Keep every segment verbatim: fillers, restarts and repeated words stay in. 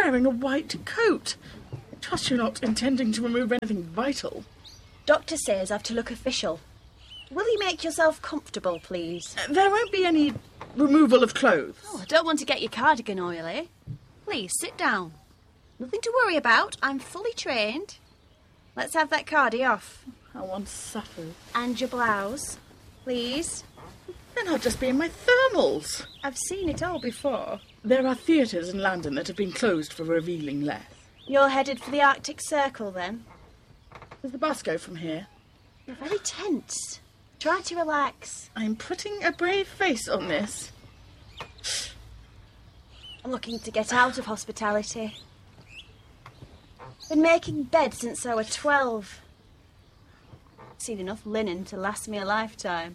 wearing a white coat. I trust you're not intending to remove anything vital. Doctor says I've to look official. Will you make yourself comfortable, please? Uh, there won't be any removal of clothes. Oh, I don't want to get your cardigan oily. Please, sit down. Nothing to worry about. I'm fully trained. Let's have that cardi off. How one suffers. And your blouse, please. Then I'll just be in my thermals. I've seen it all before. There are theatres in London that have been closed for revealing less. You're headed for the Arctic Circle, then? Does the bus go from here? You're very tense. Try to relax. I'm putting a brave face on this. I'm looking to get out of hospitality. Been making bed since I was twelve. Seen enough linen to last me a lifetime.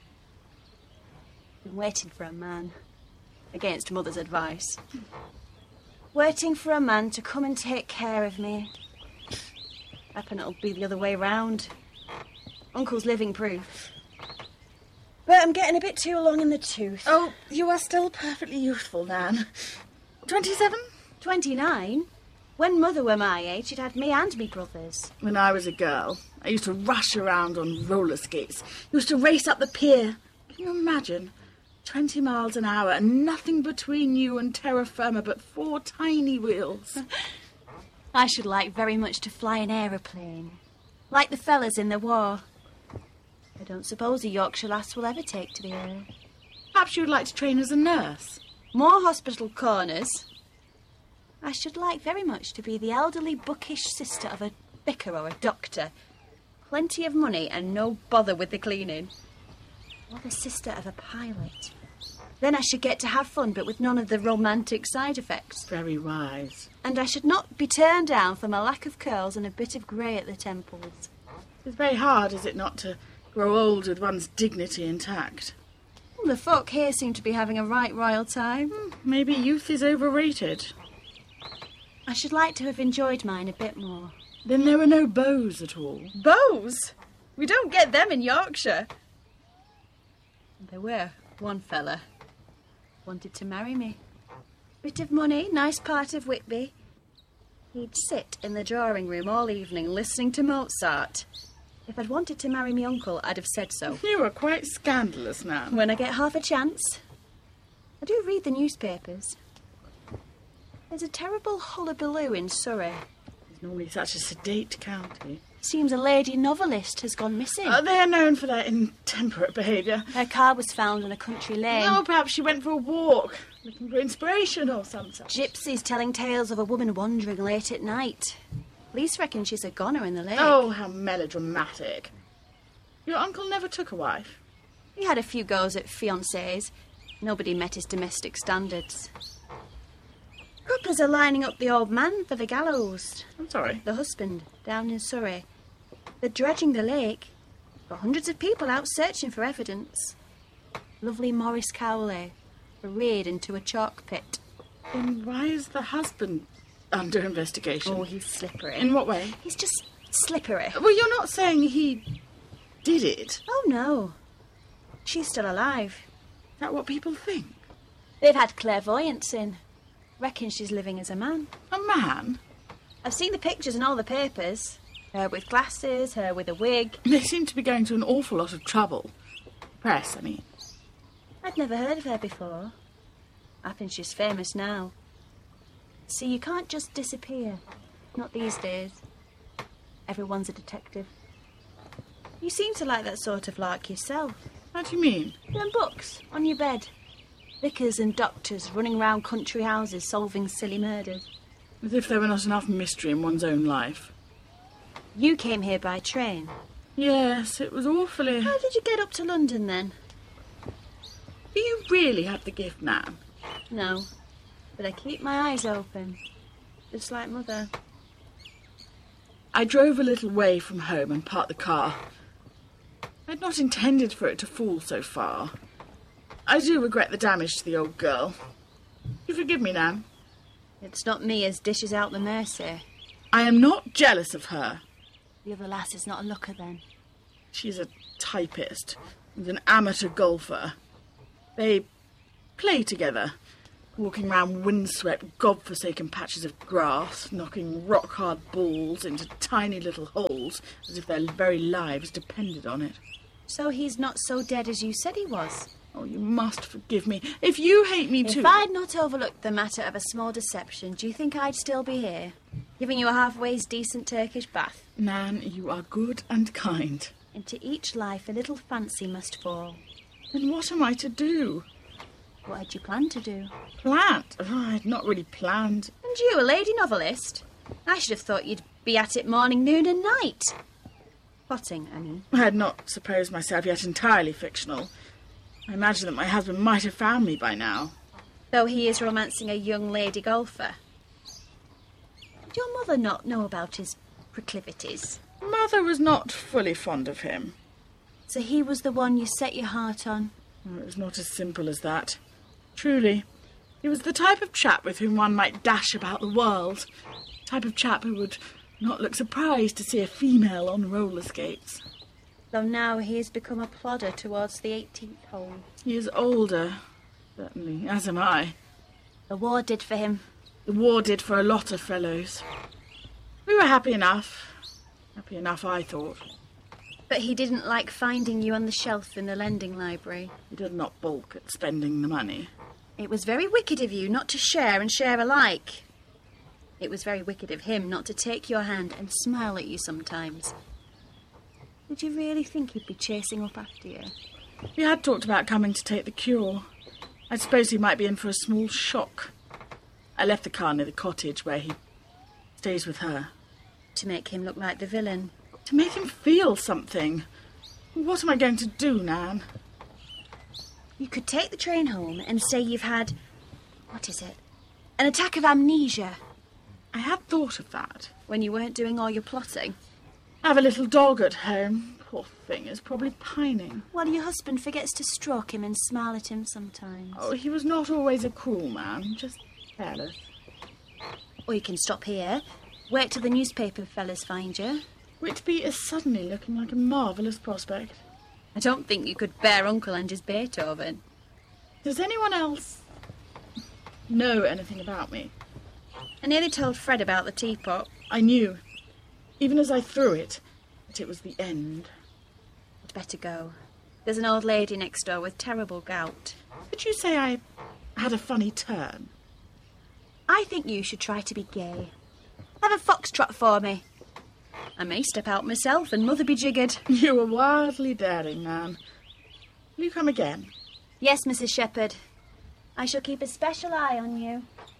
Been waiting for a man, against mother's advice. Waiting for a man to come and take care of me. Happen it'll be the other way round. Uncle's living proof. But I'm getting a bit too long in the tooth. Oh, you are still perfectly youthful, Nan. Twenty-seven? Twenty-nine? When Mother were my age, she'd had me and me brothers. When I was a girl, I used to rush around on roller skates. Used to race up the pier. Can you imagine? Twenty miles an hour and nothing between you and terra firma but four tiny wheels. I should like very much to fly an aeroplane. Like the fellas in the war. I don't suppose a Yorkshire lass will ever take to the air. Perhaps you'd like to train as a nurse. More hospital corners. I should like very much to be the elderly, bookish sister of a vicar or a doctor. Plenty of money and no bother with the cleaning. Or the sister of a pilot. Then I should get to have fun, but with none of the romantic side effects. Very wise. And I should not be turned down for my lack of curls and a bit of grey at the temples. It's very hard, is it not, to grow old with one's dignity intact? Well, the folk here seem to be having a right royal time. Hmm, maybe youth is overrated. I should like to have enjoyed mine a bit more. Then there were no beaux at all? Beaux? We don't get them in Yorkshire. There were one fella. Wanted to marry me. Bit of money, nice part of Whitby. He'd sit in the drawing room all evening listening to Mozart. If I'd wanted to marry me uncle, I'd have said so. You are quite scandalous now. When I get half a chance. I do read the newspapers. There's a terrible hullabaloo in Surrey. It's normally such a sedate county. Seems a lady novelist has gone missing. Uh, they are known for their intemperate behaviour. Her car was found in a country lane. Oh, perhaps she went for a walk, looking for inspiration or some such. Gypsies telling tales of a woman wandering late at night. Police reckon she's a goner in the lake. Oh, how melodramatic. Your uncle never took a wife? He had a few goes at fiancés. Nobody met his domestic standards. Couplers are lining up the old man for the gallows. I'm sorry. The husband, down in Surrey. They're dredging the lake. Got hundreds of people out searching for evidence. Lovely Maurice Cowley, arrayed into a chalk pit. Then why is the husband under investigation? Oh, he's slippery. In what way? He's just slippery. Well, you're not saying he did it. Oh, no. She's still alive. Is that what people think? They've had clairvoyance in. Reckon she's living as a man. A man? I've seen the pictures in all the papers. Her with glasses, her with a wig. They seem to be going to an awful lot of trouble. Press, I mean. I'd never heard of her before. I think she's famous now. See, you can't just disappear. Not these days. Everyone's a detective. You seem to like that sort of lark yourself. How do you mean? Them books, on your bed. Vicars and doctors running round country houses solving silly murders. As if there were not enough mystery in one's own life. You came here by train. Yes, it was awfully... How did you get up to London, then? Do you really have the gift, Nan? No, but I keep my eyes open. Just like Mother. I drove a little way from home and parked the car. I'd not intended for it to fall so far. I do regret the damage to the old girl. You forgive me, Nan? It's not me as dishes out the mercy. I am not jealous of her. The other lass is not a looker, then. She's a typist and an amateur golfer. They play together. walking round windswept, godforsaken patches of grass, knocking rock-hard balls into tiny little holes as if their very lives depended on it. So he's not so dead as you said he was? Oh, you must forgive me. If you hate me too... If I'd not overlooked the matter of a small deception, do you think I'd still be here, giving you a half-ways decent Turkish bath? Nan, you are good and kind. Into each life a little fancy must fall. Then what am I to do? What had you planned to do? Planned? Oh, I'd not really planned. And you, a lady novelist? I should have thought you'd be at it morning, noon and night. Plotting, I mean. I had not supposed myself yet entirely fictional. I imagine that my husband might have found me by now. Though he is romancing a young lady golfer. Did your mother not know about his proclivities? Mother was not fully fond of him. So he was the one you set your heart on? Oh, it was not as simple as that. Truly. He was the type of chap with whom one might dash about the world. The type of chap who would not look surprised to see a female on roller skates. Though now he has become a plodder towards the eighteenth hole. He is older, certainly, as am I. The war did for him. The war did for a lot of fellows. We were happy enough. Happy enough, I thought. But he didn't like finding you on the shelf in the lending library. He did not balk at spending the money. It was very wicked of you not to share and share alike. It was very wicked of him not to take your hand and smile at you sometimes. Did you really think he'd be chasing up after you? We had talked about coming to take the cure. I suppose he might be in for a small shock. I left the car near the cottage where he stays with her. To make him look like the villain. To make him feel something. What am I going to do, Nan? You could take the train home and say you've had... what is it? An attack of amnesia. I had thought of that. When you weren't doing all your plotting. I have a little dog at home. Poor thing is probably pining. Well, your husband forgets to stroke him and smile at him sometimes. Oh, he was not always a cruel man, just careless. Or you can stop here, wait till the newspaper fellas find you. Whitby is suddenly looking like a marvellous prospect. I don't think you could bear Uncle and his Beethoven. Does anyone else know anything about me? I nearly told Fred about the teapot. I knew, even as I threw it, that it was the end. I'd better go. There's an old lady next door with terrible gout. Did you say I had a funny turn? I think you should try to be gay. Have a foxtrot for me. I may step out myself and mother be jiggered. You are wildly daring, Nan. Will you come again? Yes, Missus Shepherd. I shall keep a special eye on you.